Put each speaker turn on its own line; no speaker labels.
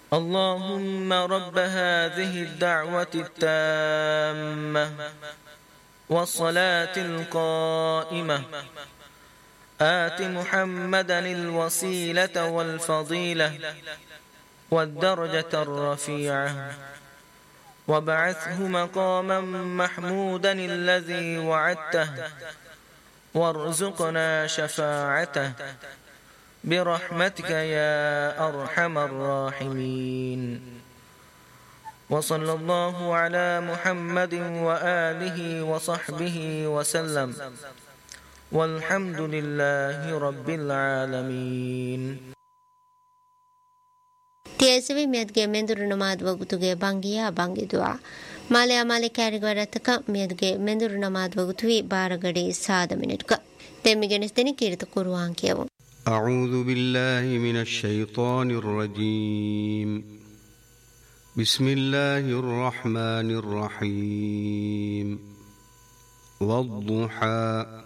اللهم رب هذه الدعوة التامة والصلاة القائمة آت محمدا الوسيلة والفضيلة والدرجة الرفيعة وابعثه مقاما محمودا الذي وعدته وارزقنا شفاعته برحمتك يا أرحم الراحمين. وصلى الله على محمد وآله وصحبه وسلم والحمد لله رب العالمين.
Tiesvi miadge menduru namad wagutuge bangiya bangi dua. Male amale karigarataka miadge menduru namad wagutui baragadi sada minutka. Temigenes deni kirta Qur'an kiyavu.
أعوذ بالله من الشيطان الرجيم. بسم الله الرحمن الرحيم. والضحى